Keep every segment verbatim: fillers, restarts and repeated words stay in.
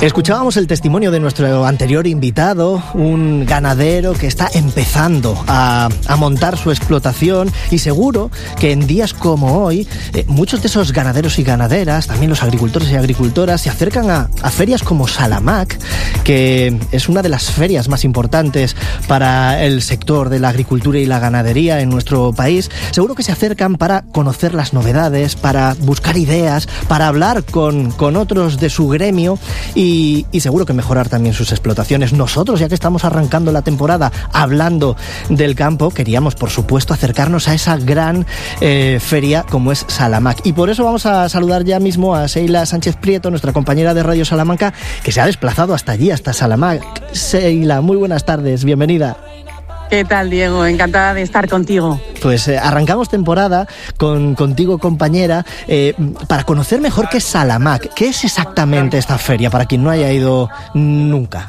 Escuchábamos el testimonio de nuestro anterior invitado, un ganadero que está empezando a, a montar su explotación, y seguro que en días como hoy eh, muchos de esos ganaderos y ganaderas, también los agricultores y agricultoras, se acercan a, a ferias como Salamac, que es una de las ferias más importantes para el sector de la agricultura y la ganadería en nuestro país. Seguro que se acercan para conocer las novedades, para buscar ideas, para hablar con, con otros de su gremio y Y, y seguro que mejorar también sus explotaciones. Nosotros, ya que estamos arrancando la temporada hablando del campo, queríamos, por supuesto, acercarnos a esa gran eh, feria como es Salamac. Y por eso vamos a saludar ya mismo a Seila Sánchez Prieto, nuestra compañera de Radio Salamanca, que se ha desplazado hasta allí, hasta Salamac. Seila, muy buenas tardes, bienvenida. ¿Qué tal, Diego? Encantada de estar contigo. Pues eh, arrancamos temporada con, contigo, compañera, eh, para conocer mejor qué es Salamac. ¿Qué es exactamente esta feria, para quien no haya ido nunca?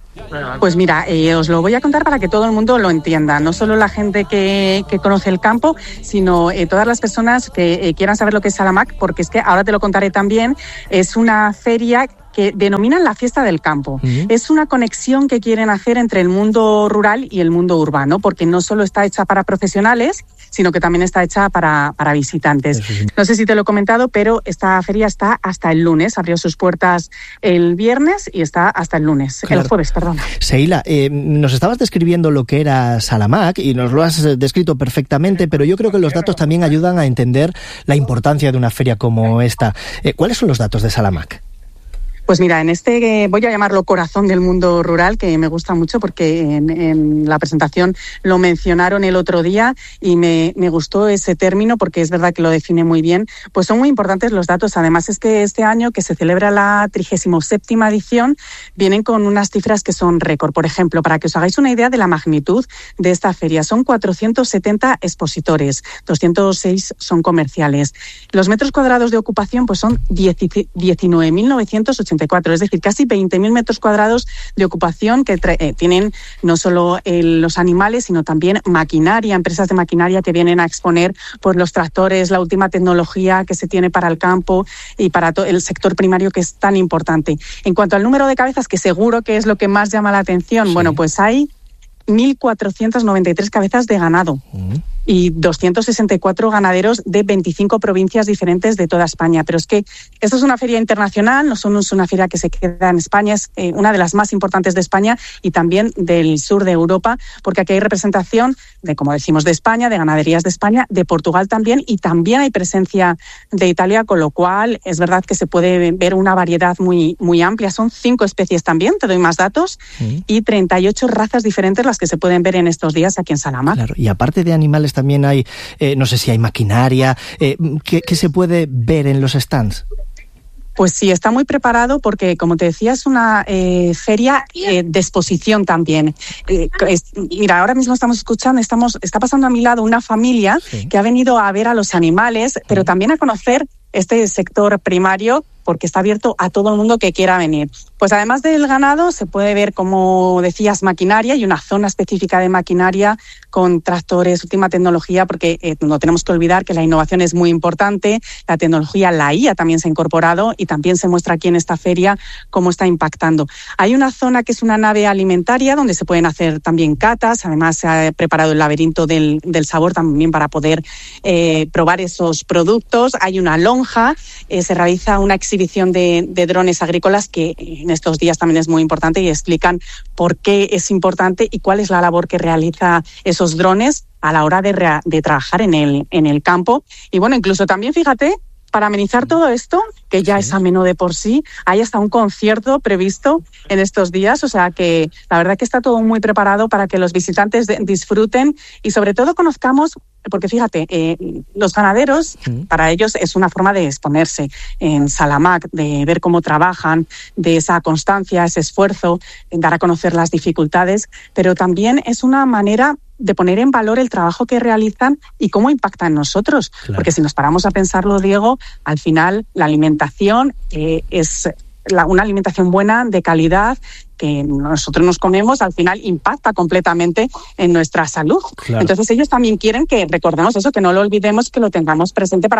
Pues mira, eh, os lo voy a contar para que todo el mundo lo entienda. No solo la gente que, que conoce el campo, sino eh, todas las personas que eh, quieran saber lo que es Salamac, porque es que ahora te lo contaré también. Es una feria que denominan la fiesta del campo. Uh-huh. Es una conexión que quieren hacer entre el mundo rural y el mundo urbano, porque no solo está hecha para profesionales, sino que también está hecha para, para visitantes. Sí. No sé si te lo he comentado, pero esta feria está hasta el lunes. Abrió sus puertas el viernes y está hasta el lunes, claro. El jueves, perdón. Seila, eh, nos estabas describiendo lo que era Salamac y nos lo has descrito perfectamente, pero yo creo que los datos también ayudan a entender la importancia de una feria como esta. Eh, ¿Cuáles son los datos de Salamac? Pues mira, en este, voy a llamarlo corazón del mundo rural, que me gusta mucho porque en, en la presentación lo mencionaron el otro día y me, me gustó ese término porque es verdad que lo define muy bien. Pues son muy importantes los datos. Además es que este año, que se celebra la trigésima séptima edición, vienen con unas cifras que son récord. Por ejemplo, para que os hagáis una idea de la magnitud de esta feria, son cuatrocientos setenta expositores, doscientos seis son comerciales. Los metros cuadrados de ocupación pues son diecinueve mil novecientos ochenta y cuatro, es decir, casi veinte mil metros cuadrados de ocupación que tra- eh, tienen no solo eh, los animales, sino también maquinaria, empresas de maquinaria que vienen a exponer pues, los tractores, la última tecnología que se tiene para el campo y para to- el sector primario, que es tan importante. En cuanto al número de cabezas, que seguro que es lo que más llama la atención, sí. Bueno, pues hay mil cuatrocientas noventa y tres cabezas de ganado. Uh-huh. Y doscientos sesenta y cuatro ganaderos de veinticinco provincias diferentes de toda España. Pero es que esta es una feria internacional, no solo es una feria que se queda en España, es eh, una de las más importantes de España y también del sur de Europa, porque aquí hay representación de, como decimos, de España, de ganaderías de España, de Portugal también, y también hay presencia de Italia, con lo cual es verdad que se puede ver una variedad muy, muy amplia. Son cinco especies también, te doy más datos, sí. Y treinta y ocho razas diferentes las que se pueden ver en estos días aquí en Salamac. Claro, y aparte de animales también hay, eh, no sé si hay maquinaria, eh, ¿qué, ¿qué se puede ver en los stands? Pues sí, está muy preparado porque, como te decía, es una eh, feria eh, de exposición también. Eh, es, mira, ahora mismo estamos escuchando, estamos, está pasando a mi lado una familia sí. que ha venido a ver a los animales, sí. pero también a conocer este sector primario, porque está abierto a todo el mundo que quiera venir. Pues además del ganado se puede ver, como decías, maquinaria, y una zona específica de maquinaria con tractores, última tecnología, porque eh, no tenemos que olvidar que la innovación es muy importante, la tecnología, la I A también se ha incorporado y también se muestra aquí en esta feria cómo está impactando. Hay una zona que es una nave alimentaria donde se pueden hacer también catas, además se ha preparado el laberinto del, del sabor también para poder eh, probar esos productos. Hay una lonja, eh, se realiza una exhibición de, de drones agrícolas que en estos días también es muy importante y explican por qué es importante y cuál es la labor que realiza esos drones a la hora de, rea- de trabajar en el, en el campo. Y bueno, incluso también, fíjate, para amenizar todo esto, que ya sí. es ameno de por sí, hay hasta un concierto previsto en estos días, o sea que la verdad que está todo muy preparado para que los visitantes de- disfruten y sobre todo conozcamos, porque fíjate, eh, los ganaderos, sí. para ellos es una forma de exponerse en Salamac, de ver cómo trabajan, de esa constancia, ese esfuerzo, dar a conocer las dificultades, pero también es una manera de poner en valor el trabajo que realizan y cómo impacta en nosotros. Claro. Porque si nos paramos a pensarlo, Diego, al final la alimentación eh, es la, una alimentación buena, de calidad, que nosotros nos comemos, al final impacta completamente en nuestra salud. Claro. Entonces ellos también quieren que recordemos eso, que no lo olvidemos, que lo tengamos presente para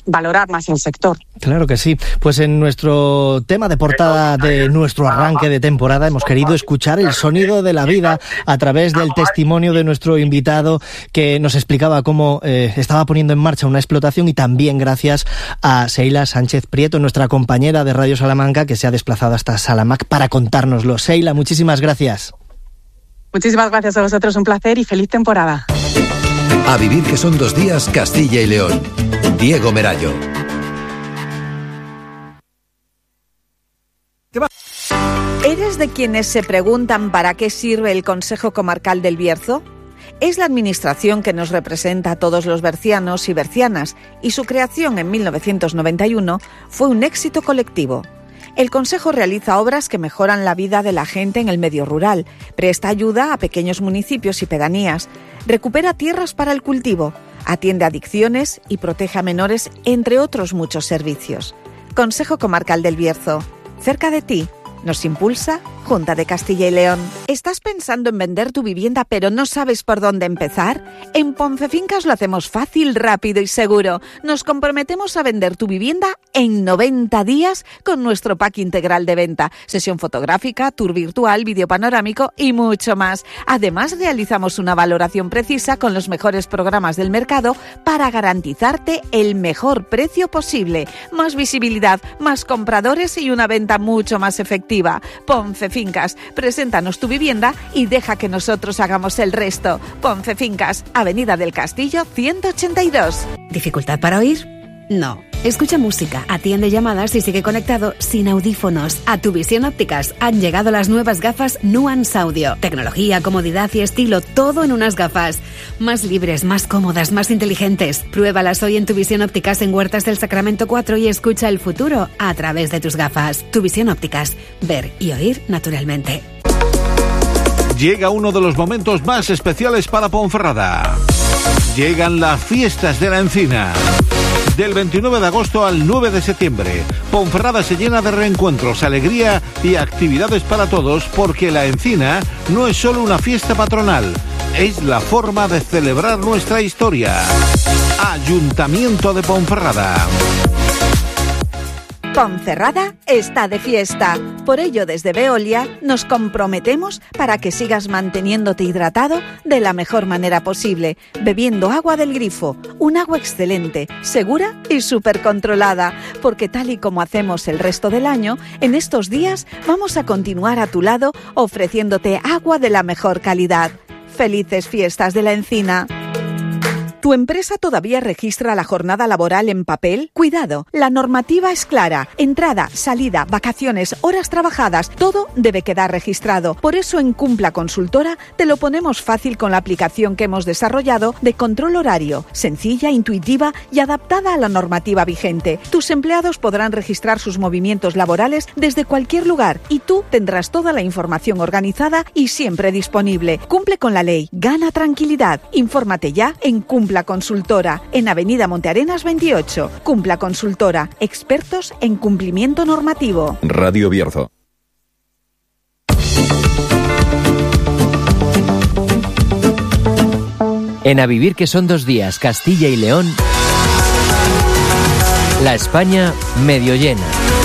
valorar más el sector. Claro que sí. Pues en nuestro tema de portada de nuestro arranque de temporada hemos querido escuchar el sonido de la vida a través del testimonio de nuestro invitado, que nos explicaba cómo eh, estaba poniendo en marcha una explotación, y también gracias a Seila Sánchez Prieto, nuestra compañera de Radio Salamanca, que se ha desplazado hasta Salamac para contárnoslo. Seila, muchísimas gracias. Muchísimas gracias a vosotros, un placer y feliz temporada. A vivir que son dos días, Castilla y León. Diego Merayo. ¿Eres de quienes se preguntan para qué sirve el Consejo Comarcal del Bierzo? Es la administración que nos representa a todos los bercianos y bercianas, y su creación en mil novecientos noventa y uno fue un éxito colectivo. El Consejo realiza obras que mejoran la vida de la gente en el medio rural, presta ayuda a pequeños municipios y pedanías, recupera tierras para el cultivo, atiende adicciones y protege a menores, entre otros muchos servicios. Consejo Comarcal del Bierzo, cerca de ti. Nos impulsa Junta de Castilla y León. ¿Estás pensando en vender tu vivienda pero no sabes por dónde empezar? En Poncefincas lo hacemos fácil, rápido y seguro. Nos comprometemos a vender tu vivienda en noventa días con nuestro pack integral de venta. Sesión fotográfica, tour virtual, vídeo panorámico y mucho más. Además, realizamos una valoración precisa con los mejores programas del mercado para garantizarte el mejor precio posible. Más visibilidad, más compradores y una venta mucho más efectiva. Poncefincas, preséntanos tu vivienda y deja que nosotros hagamos el resto. Poncefincas, Avenida del Castillo ciento ochenta y dos. ¿Dificultad para oír? No. Escucha música, atiende llamadas y sigue conectado sin audífonos. A Tu Visión Ópticas han llegado las nuevas gafas Nuance Audio. Tecnología, comodidad y estilo, todo en unas gafas. Más libres, más cómodas, más inteligentes. Pruébalas hoy en Tu Visión Ópticas en Huertas del Sacramento cuatro y escucha el futuro a través de tus gafas. Tu Visión Ópticas. Ver y oír naturalmente. Llega uno de los momentos más especiales para Ponferrada. Llegan las fiestas de la Encina. Del veintinueve de agosto al nueve de septiembre, Ponferrada se llena de reencuentros, alegría y actividades para todos, porque la Encina no es solo una fiesta patronal, es la forma de celebrar nuestra historia. Ayuntamiento de Ponferrada. Ponferrada está de fiesta. Por ello, desde Veolia nos comprometemos para que sigas manteniéndote hidratado de la mejor manera posible, bebiendo agua del grifo, un agua excelente, segura y súper controlada, porque tal y como hacemos el resto del año, en estos días vamos a continuar a tu lado ofreciéndote agua de la mejor calidad. ¡Felices fiestas de la Encina! ¿Tu empresa todavía registra la jornada laboral en papel? Cuidado, la normativa es clara. Entrada, salida, vacaciones, horas trabajadas, todo debe quedar registrado. Por eso en Cumpla Consultora te lo ponemos fácil con la aplicación que hemos desarrollado de control horario, sencilla, intuitiva y adaptada a la normativa vigente. Tus empleados podrán registrar sus movimientos laborales desde cualquier lugar y tú tendrás toda la información organizada y siempre disponible. Cumple con la ley, gana tranquilidad. Infórmate ya en Cumpla Consultora, en Avenida Montearenas veintiocho. Cumpla Consultora, expertos en cumplimiento normativo. Radio Bierzo. En A Vivir que son dos días, Castilla y León, la España medio llena.